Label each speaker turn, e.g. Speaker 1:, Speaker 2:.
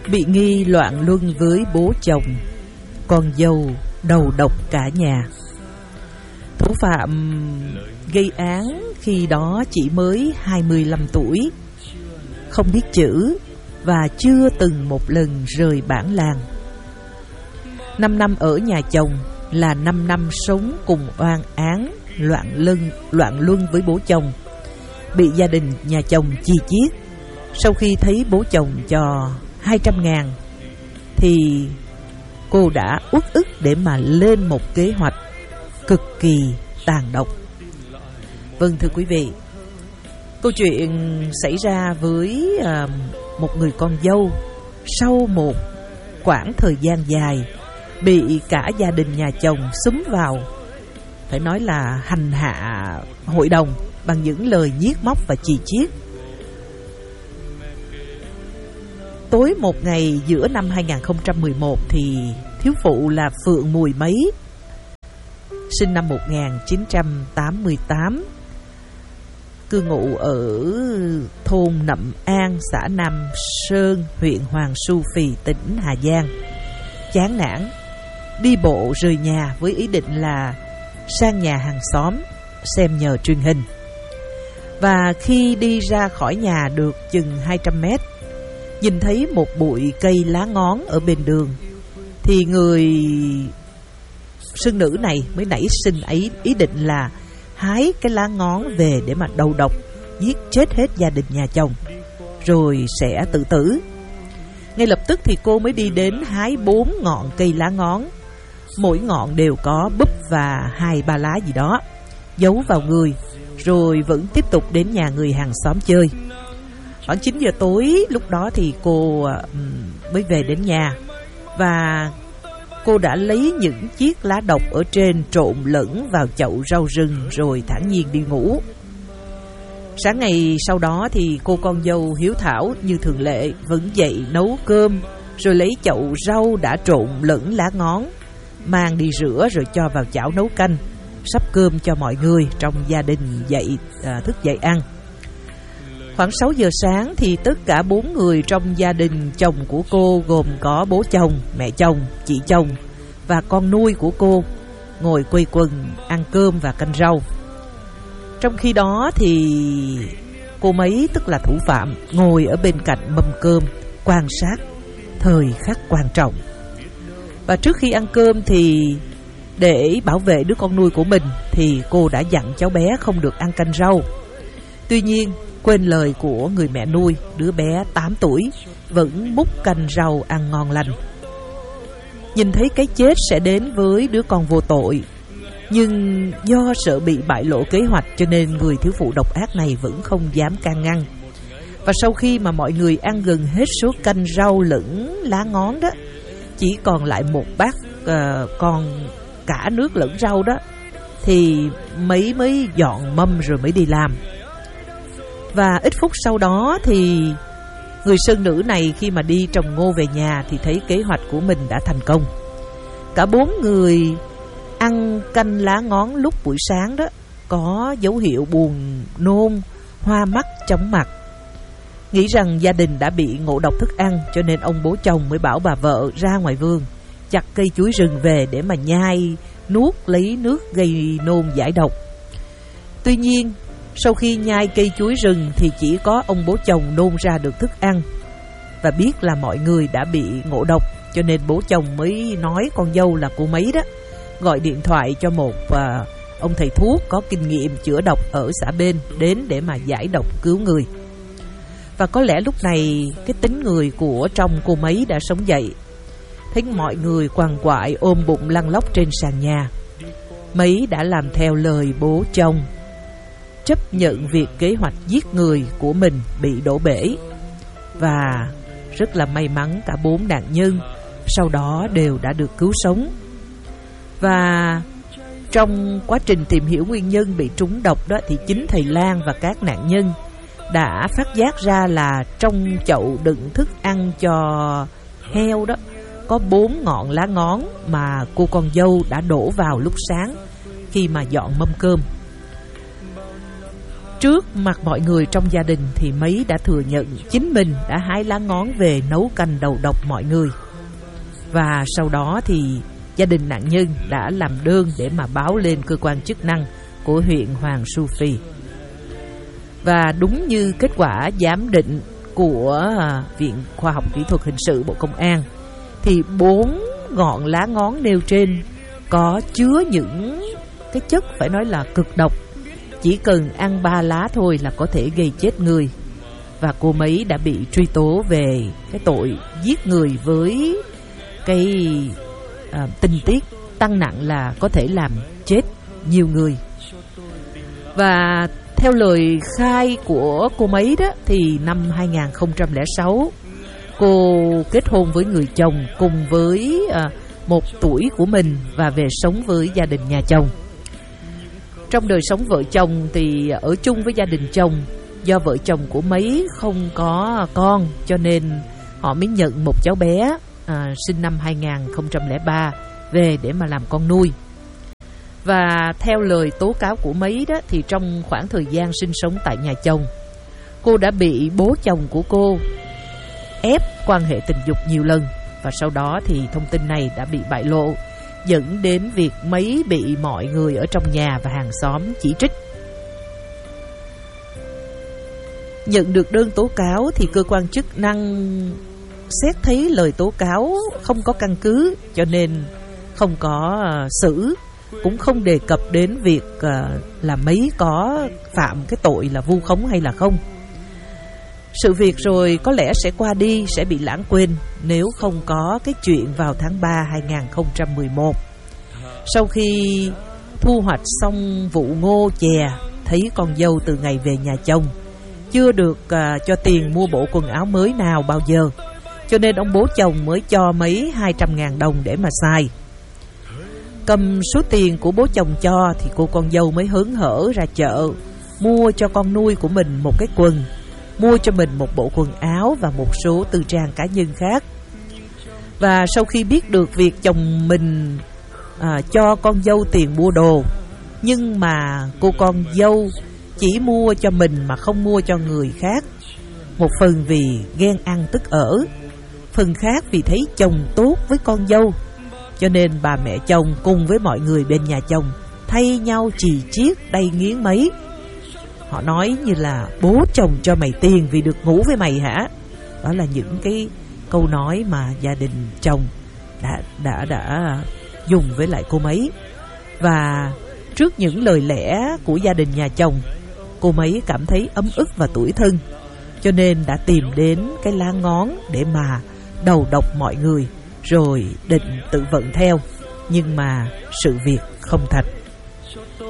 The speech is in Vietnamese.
Speaker 1: bị nghi loạn luân với bố chồng, con dâu đầu độc cả nhà. Thủ phạm gây án khi đó chỉ mới 25 tuổi, không biết chữ và chưa từng một lần rời bản làng. 5 năm ở nhà chồng là 5 năm sống cùng oan án, loạn luân với bố chồng, bị gia đình nhà chồng chi chiết. Sau khi thấy bố chồng cho 200.000 thì cô đã uất ức để mà lên một kế hoạch cực kỳ tàn độc. Vâng, thưa quý vị, câu chuyện xảy ra với một người con dâu sau một quãng thời gian dài bị cả gia đình nhà chồng xúm vào, phải nói là hành hạ hội đồng bằng những lời nhiếc móc và chì chiết. Tối một ngày giữa năm 2011 thì thiếu phụ là Phượng Mùi Mấy, sinh năm 1988, cư ngụ ở thôn Nậm An, xã Nam Sơn, huyện Hoàng Su Phì, tỉnh Hà Giang. Chán nản, đi bộ rời nhà với ý định là sang nhà hàng xóm xem nhờ truyền hình. Và khi đi ra khỏi nhà được chừng 200 mét, nhìn thấy một bụi cây lá ngón ở bên đường, thì người sư nữ này mới nảy sinh ý định là hái cái lá ngón về để mà đầu độc, giết chết hết gia đình nhà chồng, rồi sẽ tự tử. Ngay lập tức thì cô mới đi đến hái 4 ngọn cây lá ngón, mỗi ngọn đều có búp và 2-3 lá gì đó, giấu vào người, rồi vẫn tiếp tục đến nhà người hàng xóm chơi. Khoảng 9 giờ tối lúc đó thì cô mới về đến nhà, và cô đã lấy những chiếc lá độc ở trên trộn lẫn vào chậu rau rừng rồi thản nhiên đi ngủ. Sáng ngày sau đó thì cô con dâu hiếu thảo như thường lệ vẫn dậy nấu cơm, rồi lấy chậu rau đã trộn lẫn lá ngón mang đi rửa rồi cho vào chảo nấu canh, sắp cơm cho mọi người trong gia đình thức dậy ăn. Khoảng 6 giờ sáng thì tất cả 4 người trong gia đình chồng của cô, gồm có bố chồng, mẹ chồng, chị chồng và con nuôi của cô, ngồi quây quần ăn cơm và canh rau. Trong khi đó thì cô Mấy, tức là thủ phạm, ngồi ở bên cạnh mâm cơm quan sát thời khắc quan trọng. Và trước khi ăn cơm thì để bảo vệ đứa con nuôi của mình thì cô đã dặn cháu bé không được ăn canh rau. Tuy nhiên quên lời của người mẹ nuôi, đứa bé 8 tuổi vẫn múc canh rau ăn ngon lành. Nhìn thấy cái chết sẽ đến với đứa con vô tội, nhưng do sợ bị bại lộ kế hoạch cho nên người thiếu phụ độc ác này vẫn không dám can ngăn. Và sau khi mà mọi người ăn gần hết số canh rau lẫn lá ngón đó, chỉ còn lại một bát còn cả nước lẫn rau đó, thì Mấy mới dọn mâm rồi mới đi làm. Và ít phút sau đó thì người sơn nữ này khi mà đi trồng ngô về nhà thì thấy kế hoạch của mình đã thành công. Cả 4 người ăn canh lá ngón lúc buổi sáng đó có dấu hiệu buồn nôn, hoa mắt, chóng mặt. Nghĩ rằng gia đình đã bị ngộ độc thức ăn, cho nên ông bố chồng mới bảo bà vợ ra ngoài vườn chặt cây chuối rừng về để mà nhai nuốt lấy nước gây nôn giải độc. Tuy nhiên sau khi nhai cây chuối rừng thì chỉ có ông bố chồng nôn ra được thức ăn và biết là mọi người đã bị ngộ độc, cho nên bố chồng mới nói con dâu là cô Mấy đó gọi điện thoại cho một ông thầy thuốc có kinh nghiệm chữa độc ở xã bên đến để mà giải độc cứu người. Và có lẽ lúc này cái tính người của trong cô Mấy đã sống dậy. Thấy mọi người quằn quại ôm bụng lăn lóc trên sàn nhà, Mấy đã làm theo lời bố chồng, chấp nhận việc kế hoạch giết người của mình bị đổ bể. Và rất là may mắn cả 4 nạn nhân sau đó đều đã được cứu sống. Và trong quá trình tìm hiểu nguyên nhân bị trúng độc đó thì chính thầy Lan và các nạn nhân đã phát giác ra là trong chậu đựng thức ăn cho heo đó có 4 ngọn lá ngón mà cô con dâu đã đổ vào lúc sáng khi mà dọn mâm cơm. Trước mặt mọi người trong gia đình thì mấy đã thừa nhận chính mình đã hái lá ngón về nấu canh đầu độc mọi người. Và sau đó thì gia đình nạn nhân đã làm đơn để mà báo lên cơ quan chức năng của huyện Hoàng Su Phi. Và đúng như kết quả giám định của Viện Khoa học Kỹ thuật Hình sự Bộ Công an, thì 4 ngọn lá ngón nêu trên có chứa những cái chất phải nói là cực độc. Chỉ cần ăn 3 lá thôi là có thể gây chết người. Và cô mấy đã bị truy tố về cái tội giết người với cái tình tiết tăng nặng là có thể làm chết nhiều người. Và theo lời khai của cô mấy đó, thì năm 2006 cô kết hôn với người chồng cùng với một tuổi của mình và về sống với gia đình nhà chồng. Trong đời sống vợ chồng thì ở chung với gia đình chồng, do vợ chồng của mấy không có con cho nên họ mới nhận một cháu bé sinh năm 2003 về để mà làm con nuôi. Và theo lời tố cáo của mấy đó, thì trong khoảng thời gian sinh sống tại nhà chồng, cô đã bị bố chồng của cô ép quan hệ tình dục nhiều lần. Và sau đó thì thông tin này đã bị bại lộ, dẫn đến việc mấy bị mọi người ở trong nhà và hàng xóm chỉ trích. Nhận được đơn tố cáo thì cơ quan chức năng xét thấy lời tố cáo không có căn cứ, cho nên không có xử, cũng không đề cập đến việc là mấy có phạm cái tội là vu khống hay là không. Sự việc rồi có lẽ sẽ qua đi, sẽ bị lãng quên nếu không có cái chuyện vào tháng 3 2011. Sau khi thu hoạch xong vụ ngô chè, thấy con dâu từ ngày về nhà chồng chưa được cho tiền mua bộ quần áo mới nào bao giờ, cho nên ông bố chồng mới cho mấy 200.000 đồng để mà xài. Cầm số tiền của bố chồng cho thì cô con dâu mới hớn hở ra chợ mua cho con nuôi của mình một cái quần, mua cho mình một bộ quần áo và một số tư trang cá nhân khác. Và sau khi biết được việc chồng mình cho con dâu tiền mua đồ, nhưng mà cô con dâu chỉ mua cho mình mà không mua cho người khác, một phần vì ghen ăn tức ở, phần khác vì thấy chồng tốt với con dâu, cho nên bà mẹ chồng cùng với mọi người bên nhà chồng thay nhau chì chiết đay nghiến mấy. Họ nói như là bố chồng cho mày tiền vì được ngủ với mày hả? Đó là những cái câu nói mà gia đình chồng đã dùng với lại cô mấy. Và trước những lời lẽ của gia đình nhà chồng, cô mấy cảm thấy ấm ức và tủi thân, cho nên đã tìm đến cái lá ngón để mà đầu độc mọi người, rồi định tự vận theo. Nhưng mà sự việc không thành.